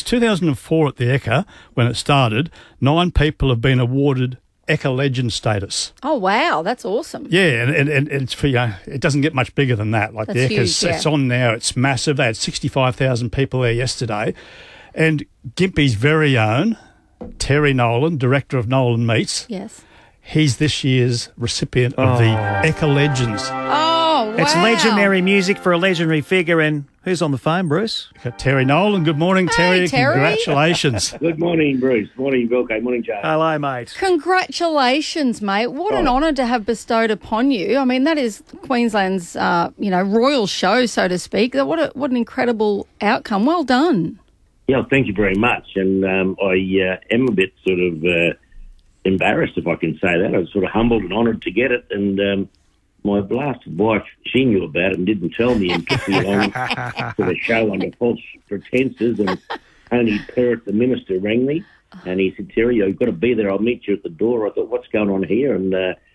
since 2004 at the Ekka, when it started, 9 people have been awarded Ekka Legend status. Oh, wow. That's awesome. Yeah, and it's for, it doesn't get much bigger than that. Like That's the Ekka's, huge, yeah. it's on now. It's massive. They had 65,000 people there yesterday. And Gympie's very own Terry Nolan, director of Nolan Meets, Yes. he's this year's recipient of the Ekka Legends. Oh, wow. It's legendary music for a legendary figure. And who's on the phone, Bruce? Terry Nolan, good morning, Terry. Terry. Congratulations. Good morning, Bruce. Morning, Vilko. Morning, Joe. Hello, mate. Congratulations, mate. What an honour to have bestowed upon you. I mean, that is Queensland's, royal show, so to speak. What an incredible outcome. Well done. Yeah, thank you very much. And I am a bit sort of embarrassed, if I can say that. I was sort of humbled and honoured to get it. And my blasted wife, she knew about it and didn't tell me and took me along to the show under false pretences. And Tony Perrott, the minister, rang me and he said, Terry, you've got to be there. I'll meet you at the door. I thought, what's going on here? And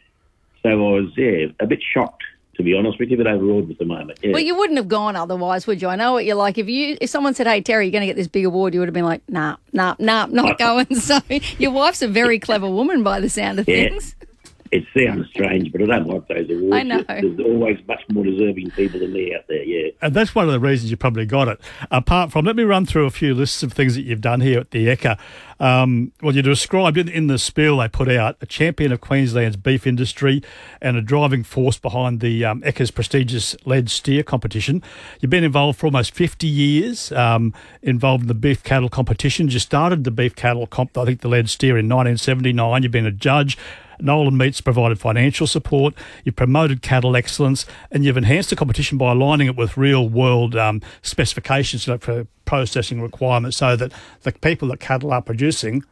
so I was, a bit shocked, to be honest with you, but overawed at the moment. Yeah. Well, you wouldn't have gone otherwise, would you? I know what you're like. If someone said, hey, Terry, you're going to get this big award, you would have been like, nah, not going. So your wife's a very clever woman by the sound of things. It sounds strange, but I don't like those awards. I know. There's always much more deserving people than me out there, yeah. And that's one of the reasons you probably got it. Apart from, let me run through a few lists of things that you've done here at the Ekka. Well, you described in the spiel they put out, a champion of Queensland's beef industry and a driving force behind the Ekka's prestigious lead steer competition. You've been involved for almost 50 years, involved in the beef cattle competitions. You started the beef cattle comp, I think the lead steer in 1979. You've been a judge. Nolan Meats provided financial support, you've promoted cattle excellence, and you've enhanced the competition by aligning it with real-world specifications for processing requirements so that the people that cattle are producing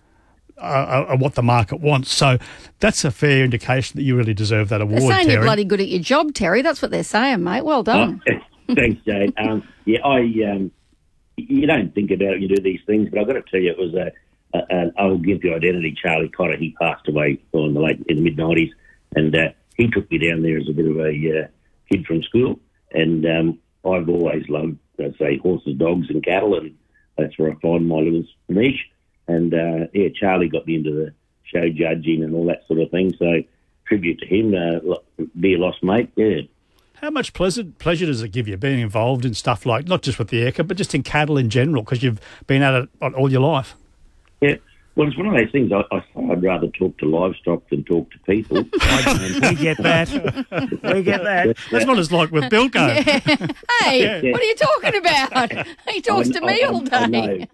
are what the market wants. So that's a fair indication that you really deserve that award, They're saying Terry. you're bloody good at your job, Terry. That's what they're saying, mate. Well done. Thanks, Jade. You don't think about it when you do these things, but I've got to tell you, it was an old Gympie identity, Charlie Cotter. He passed away in the mid-90s, and he took me down there as a bit of a kid from school, and I've always loved, horses, dogs and cattle, and that's where I find my little niche. And, Charlie got me into the show judging and all that sort of thing, so tribute to him, be a lost mate, yeah. How much pleasure does it give you being involved in stuff like, not just with the Ekka, but just in cattle in general, because you've been at it all your life? Yeah, well, it's one of those things. I'd rather talk to livestock than talk to people. We get that. We get that. That's what it's like with Bilko. Hey, what are you talking about? He talks to me all day.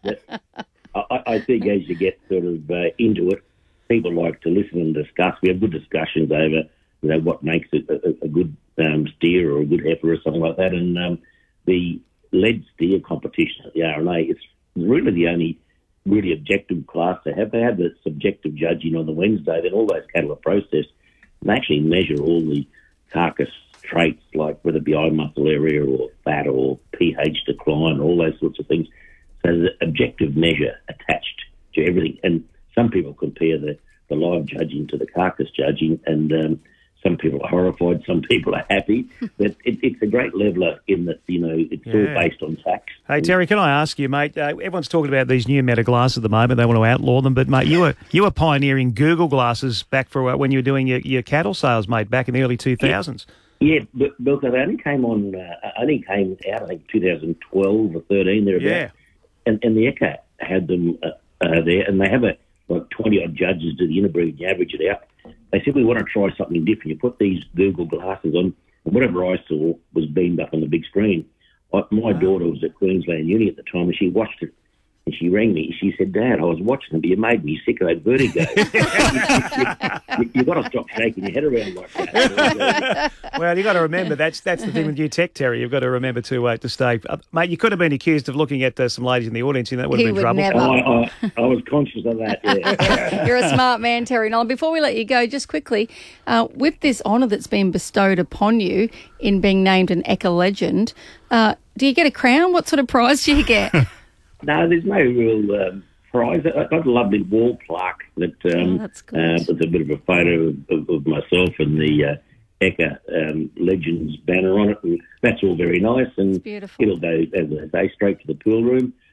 I think as you get sort of into it, people like to listen and discuss. We have good discussions over, what makes it a good steer or a good heifer or something like that. And the lead steer competition at the RNA, it's really the only really objective class to have. They have the subjective judging on the Wednesday, then all those cattle are processed and actually measure all the carcass traits, like whether it be eye muscle area or fat or pH decline, all those sorts of things. So there's an objective measure attached to everything. And some people compare the live judging to the carcass judging, and some people are horrified, some people are happy. But it's a great leveller in that, it's all based on facts. Hey, Terry, can I ask you, mate, everyone's talking about these new Meta glasses at the moment. They want to outlaw them. But, mate, you were pioneering Google glasses back for when you were doing your cattle sales, mate, back in the early 2000s. Yeah, but Bilko, they only came out, I think, 2012 or 13, thereabouts. Yeah. And the Ekka had them there, and they have like 20-odd judges do the interbreed, you average it out. They said, we want to try something different. You put these Google glasses on, and whatever I saw was beamed up on the big screen. My daughter was at Queensland Uni at the time, and she watched it. And she rang me. She said, Dad, I was watching it, but you made me sick of that vertigo. You've got to stop shaking your head around like that. Well, you've got to remember, that's the thing with new tech, Terry. You've got to remember to stay. Mate, you could have been accused of looking at some ladies in the audience, and that would have been trouble. Never. I was conscious of that, yeah. You're a smart man, Terry Nolan. Before we let you go, just quickly, with this honour that's been bestowed upon you in being named an Ekka legend, do you get a crown? What sort of prize do you get? No, there's no real prize. I got a lovely wall plaque that that's good. with a bit of a photo of myself and the Ekka Legends banner on it. And that's all very nice. And beautiful. It'll go, as I say, straight to the pool room.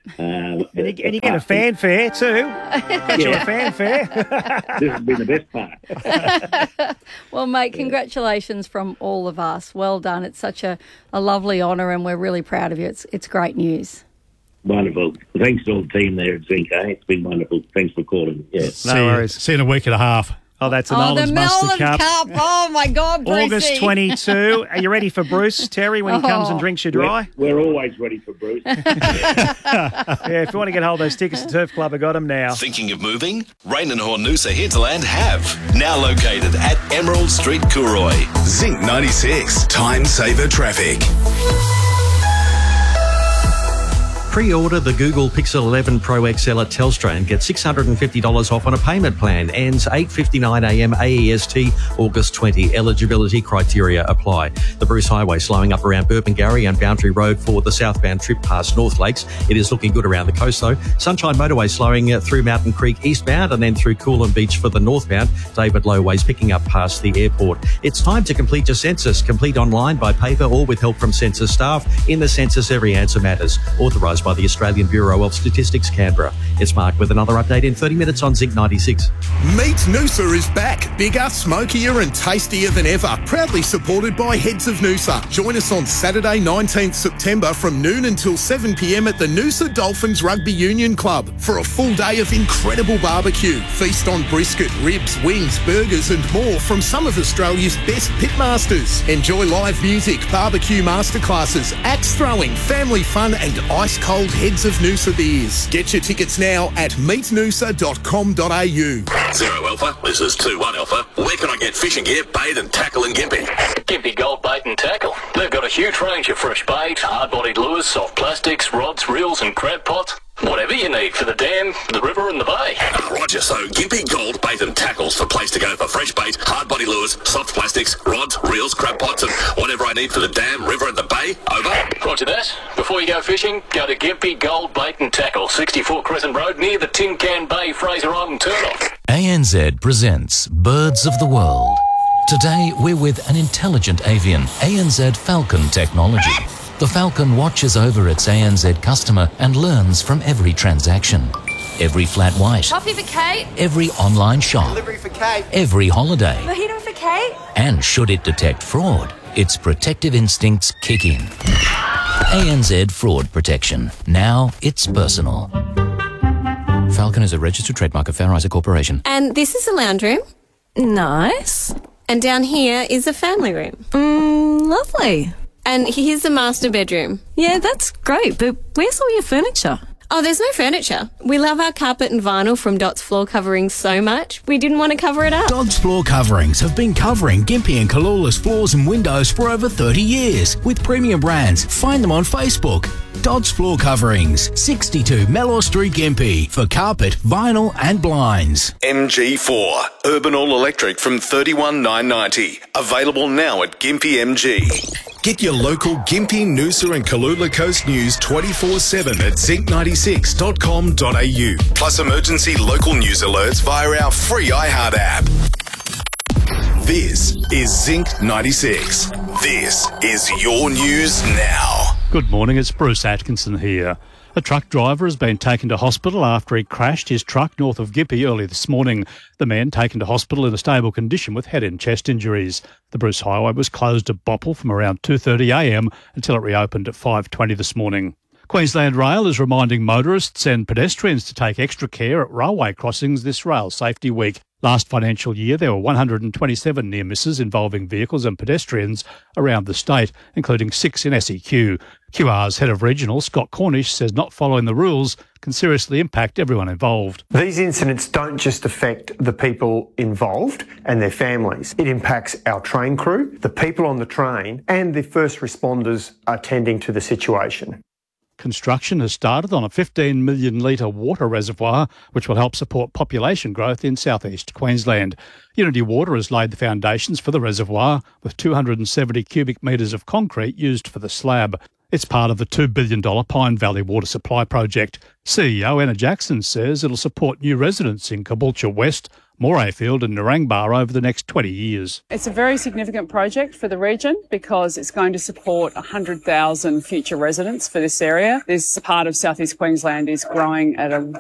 And you get a fanfare too. Got you a fanfare. This has been the best part. Well, mate, congratulations from all of us. Well done. It's such a lovely honour, and we're really proud of you. It's great news. Wonderful. Thanks to all the team there at Zinc. It's been wonderful. Thanks for calling. Yeah. No worries. See you in a week and a half. Oh, that's an the Nolan's Mustard Nolan's Cup. Oh, my God, Brucey. August 22. Are you ready for Bruce, Terry, when he comes and drinks you dry? We're always ready for Bruce. Yeah, if you want to get hold of those tickets to Turf Club, I got them now. Thinking of moving? Rain and Hornusa Hinterland have. Now located at Emerald Street, Cooroy. Zinc 96. Time saver traffic. Pre-order the Google Pixel 11 Pro XL at Telstra and get $650 off on a payment plan. Ends 8:59am AEST, August 20. Eligibility criteria apply. The Bruce Highway slowing up around Burpengary and Boundary Road for the southbound trip past North Lakes. It is looking good around the coast though. Sunshine Motorway slowing through Mountain Creek eastbound and then through Coolum Beach for the northbound. David Low Way's picking up past the airport. It's time to complete your census. Complete online, by paper or with help from census staff. In the census, every answer matters. Authorised by the Australian Bureau of Statistics, Canberra. It's Mark with another update in 30 minutes on Zinc 96. Meat Noosa is back. Bigger, smokier and tastier than ever. Proudly supported by Heads of Noosa. Join us on Saturday 19th September from noon until 7pm at the Noosa Dolphins Rugby Union Club for a full day of incredible barbecue. Feast on brisket, ribs, wings, burgers and more from some of Australia's best pitmasters. Enjoy live music, barbecue masterclasses, axe throwing, family fun and ice-cold Heads of Noosa beers. Get your tickets now at meetnoosa.com.au. 0 Alpha, this is 2-1 Alpha. Where can I get fishing gear, bait and tackle in Gympie? Gympie Gold Bait and Tackle. They've got a huge range of fresh bait, hard-bodied lures, soft plastics, rods, reels and crab pots. Whatever you need for the dam, the river and the bay. Roger, so Gympie Gold Bait and Tackle's the place to go for fresh bait, hard body lures, soft plastics, rods, reels, crab pots and whatever I need for the dam, river and the bay. Over. Roger that. Before you go fishing, go to Gympie Gold Bait and Tackle, 64 Crescent Road near the Tin Can Bay Fraser Island turnoff. ANZ presents Birds of the World. Today we're with an intelligent avian, ANZ Falcon technology. The Falcon watches over its ANZ customer and learns from every transaction. Every flat white. Coffee for Kate. Every online shop. Delivery for Kate. Every holiday. Mojito for Kate. And should it detect fraud, its protective instincts kick in. ANZ Fraud Protection. Now it's personal. Falcon is a registered trademark of Fair Isaac Corporation. And this is a lounge room. Nice. And down here is a family room. Lovely. And here's the master bedroom. Yeah, that's great, but where's all your furniture? Oh, there's no furniture. We love our carpet and vinyl from Dot's Floor Coverings so much, we didn't want to cover it up. Dot's Floor Coverings have been covering Gympie and Kalula's floors and windows for over 30 years with premium brands. Find them on Facebook. Dot's Floor Coverings, 62 Mellor Street, Gympie, for carpet, vinyl and blinds. MG4, Urban All Electric from $31,990. Available now at Gympie MG. Get your local Gympie, Noosa and Kalula Coast news 24/7 at zinc96.com.au. Plus emergency local news alerts via our free iHeart app. This is Zinc 96. This is your news now. Good morning, it's Bruce Atkinson here. A truck driver has been taken to hospital after he crashed his truck north of Gympie early this morning. The man taken to hospital in a stable condition with head and chest injuries. The Bruce Highway was closed at Bopple from around 2:30am until it reopened at 5:20 this morning. Queensland Rail is reminding motorists and pedestrians to take extra care at railway crossings this Rail Safety Week. Last financial year, there were 127 near misses involving vehicles and pedestrians around the state, including 6 in SEQ. QR's head of regional, Scott Cornish, says not following the rules can seriously impact everyone involved. These incidents don't just affect the people involved and their families. It impacts our train crew, the people on the train, and the first responders attending to the situation. Construction has started on a 15 million litre water reservoir, which will help support population growth in southeast Queensland. Unity Water has laid the foundations for the reservoir, with 270 cubic metres of concrete used for the slab. It's part of the $2 billion Pine Valley Water Supply Project. CEO Anna Jackson says it'll support new residents in Caboolture West, Morayfield and Narangba over the next 20 years. It's a very significant project for the region because it's going to support 100,000 future residents for this area. This part of South East Queensland is growing at a